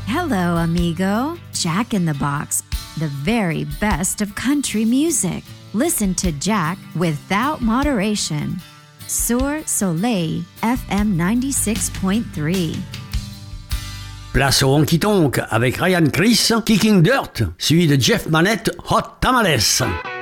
Hello, amigo. Jack in the Box, the very best of country music. Listen to Jack without moderation. Sur Soleil FM 96.3. Place au honky-tonk avec Ryan Criss, Kicking Dirt, suivi de Jeff Manette, Hot Tamales.